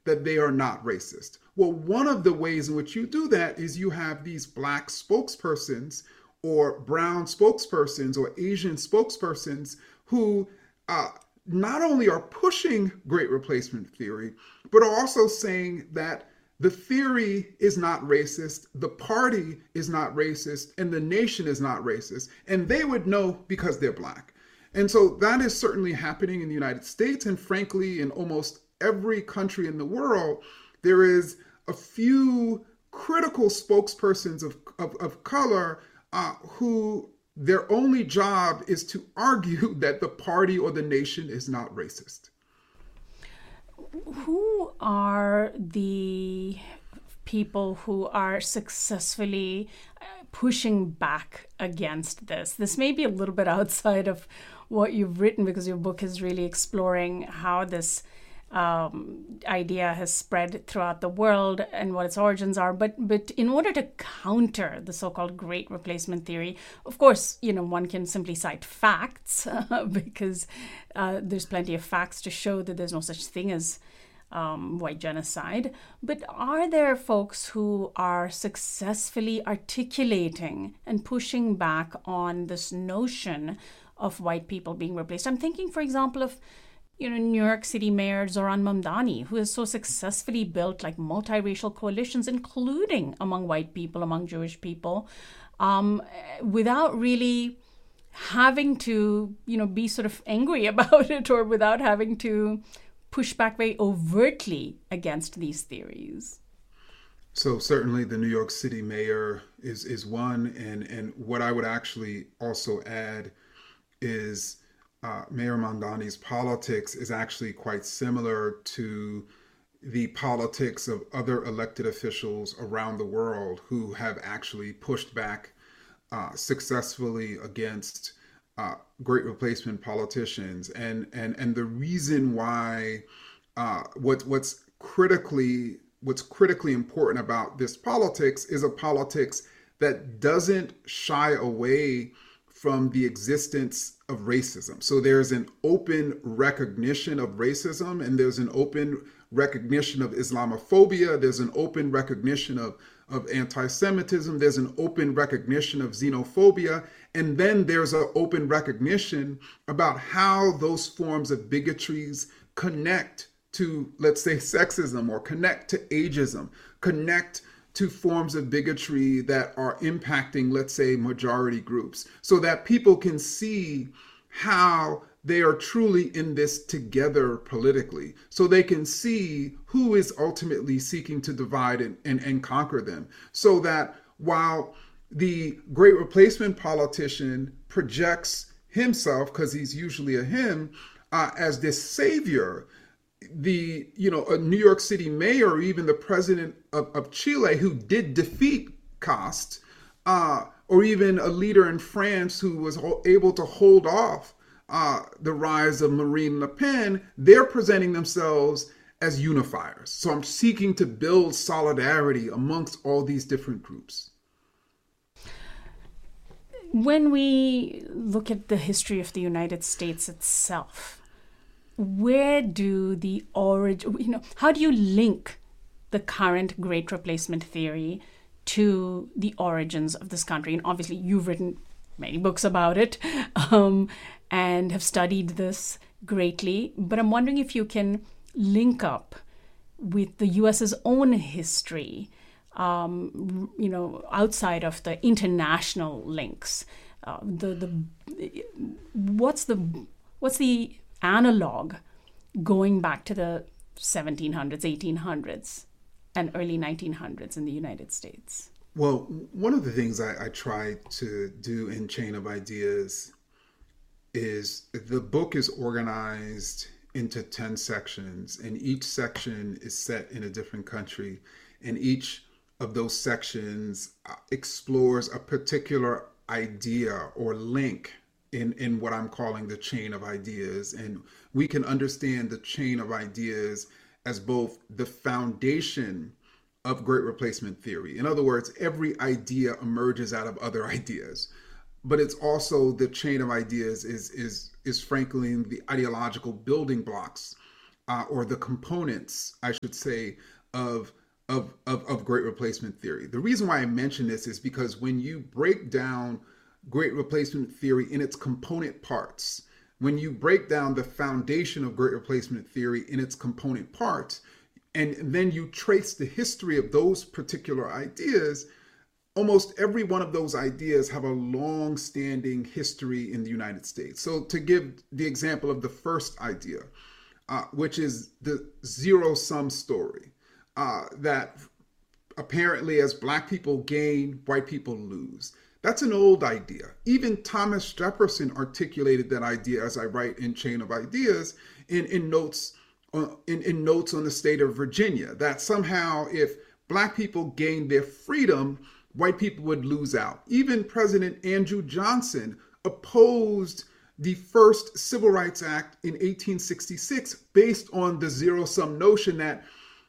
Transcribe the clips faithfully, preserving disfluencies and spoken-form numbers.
that they are not racist. Well, one of the ways in which you do that is you have these black spokespersons or brown spokespersons or Asian spokespersons who uh, not only are pushing great replacement theory, but are also saying that the theory is not racist, the party is not racist, and the nation is not racist. And they would know because they're black. And so that is certainly happening in the United States. And frankly, in almost every country in the world, there is a few critical spokespersons of, of, of color uh, who their only job is to argue that the party or the nation is not racist. Who are the people who are successfully pushing back against this? This may be a little bit outside of what you've written, because your book is really exploring how this um, idea has spread throughout the world and what its origins are. But but in order to counter the so-called Great Replacement theory, of course, you know, one can simply cite facts uh, because uh, there's plenty of facts to show that there's no such thing as um, white genocide. But are there folks who are successfully articulating and pushing back on this notion of white people being replaced? I'm thinking, for example, of you know, New York City Mayor Zohran Mamdani, who has so successfully built like multiracial coalitions, including among white people, among Jewish people, um, without really having to, you know, be sort of angry about it, or without having to push back very overtly against these theories. So certainly the New York City mayor is is one, and and what I would actually also add is Uh, Mayor Mamdani's politics is actually quite similar to the politics of other elected officials around the world who have actually pushed back uh, successfully against uh, great replacement politicians. And and and the reason why uh, what what's critically what's critically important about this politics is a politics that doesn't shy away from the existence of racism. So there's an open recognition of racism, and there's an open recognition of Islamophobia. There's an open recognition of, of anti-Semitism. There's an open recognition of xenophobia. And then there's an open recognition about how those forms of bigotries connect to, let's say, sexism, or connect to ageism, connect to forms of bigotry that are impacting, let's say, majority groups, so that people can see how they are truly in this together politically, so they can see who is ultimately seeking to divide and, and, and conquer them. So that while the great replacement politician projects himself, because he's usually a him, uh, as this savior, the, you know, a New York City mayor, or even the president of, of Chile, who did defeat Cast, uh, or even a leader in France who was able to hold off uh, the rise of Marine Le Pen, they're presenting themselves as unifiers. So I'm seeking to build solidarity amongst all these different groups. When we look at the history of the United States itself, where do the origin, you know, how do you link the current Great Replacement theory to the origins of this country? And obviously you've written many books about it um, and have studied this greatly, but I'm wondering if you can link up with the U S's own history, um, you know, outside of the international links. Uh, the the what's the what's the analog going back to the seventeen hundreds, eighteen hundreds, and early nineteen hundreds in the United States? Well, one of the things I, I try to do in Chain of Ideas is the book is organized into ten sections, and each section is set in a different country, and each of those sections explores a particular idea or link in, in what I'm calling the chain of ideas. And we can understand the chain of ideas as both the foundation of great replacement theory. In other words, every idea emerges out of other ideas, but it's also the chain of ideas is, is, is frankly the ideological building blocks uh, or the components, I should say, of, of, of, of Great Replacement theory. The reason why I mention this is because when you break down Great Replacement theory in its component parts, when you break down the foundation of Great Replacement theory in its component parts, and then you trace the history of those particular ideas, almost every one of those ideas have a long-standing history in the United States. So to give the example of the first idea, uh, which is the zero-sum story, uh, that apparently as Black people gain, white people lose. That's an old idea. Even Thomas Jefferson articulated that idea, as I write in Chain of Ideas, in, in notes uh, in, in notes on the state of Virginia, that somehow if Black people gained their freedom, white people would lose out. Even President Andrew Johnson opposed the first Civil Rights Act in eighteen sixty-six based on the zero-sum notion that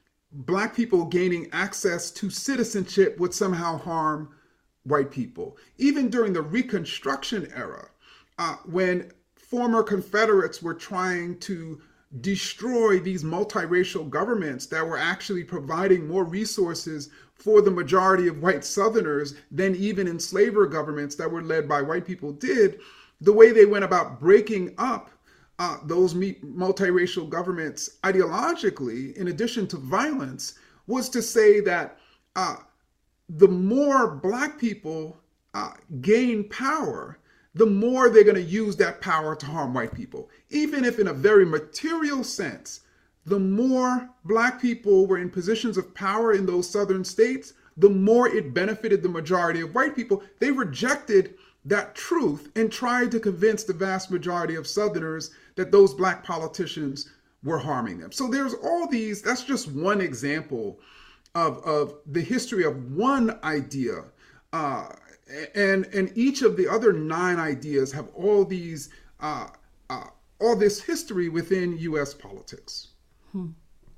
Black people gaining access to citizenship would somehow harm white people. Even during the Reconstruction era, uh, when former Confederates were trying to destroy these multiracial governments that were actually providing more resources for the majority of white Southerners than even enslaver governments that were led by white people did, the way they went about breaking up uh, those multiracial governments ideologically, in addition to violence, was to say that uh, the more Black people uh, gain power, the more they're going to use that power to harm white people. Even if in a very material sense, the more Black people were in positions of power in those southern states, the more it benefited the majority of white people. They rejected that truth and tried to convince the vast majority of Southerners that those Black politicians were harming them. So there's all these, that's just one example of, of the history of one idea. Uh, and, and each of the other nine ideas have all these, uh, uh, all this history within U S politics. Hmm.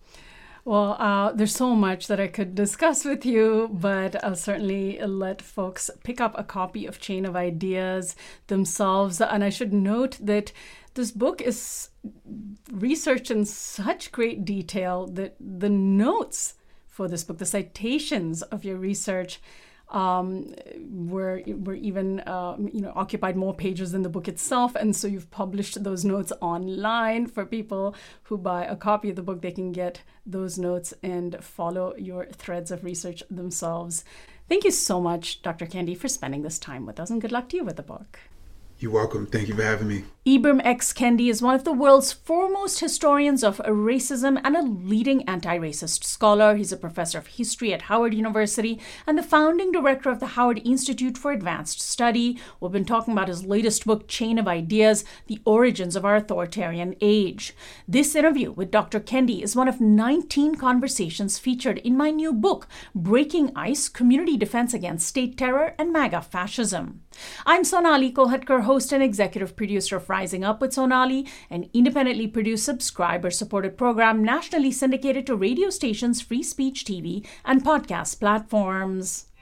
Well, uh, there's so much that I could discuss with you, but I'll certainly let folks pick up a copy of Chain of Ideas themselves. And I should note that this book is researched in such great detail that the notes for this book, the citations of your research, um, were were even uh, you know occupied more pages than the book itself, and so you've published those notes online for people who buy a copy of the book. They can get those notes and follow your threads of research themselves. Thank you so much, Doctor Kendi, for spending this time with us, and good luck to you with the book. You're welcome. Thank you for having me. Ibram X. Kendi is one of the world's foremost historians of racism and a leading anti-racist scholar. He's a professor of history at Howard University and the founding director of the Howard Institute for Advanced Study. We've been talking about his latest book, Chain of Ideas, The Origins of Our Authoritarian Age. This interview with Doctor Kendi is one of nineteen conversations featured in my new book, Breaking Ice, Community Defense Against State Terror and MAGA Fascism. I'm Sonali Kolhatkar, host and executive producer of Rising Up with Sonali, an independently produced, subscriber-supported program nationally syndicated to radio stations, free speech T V, and podcast platforms.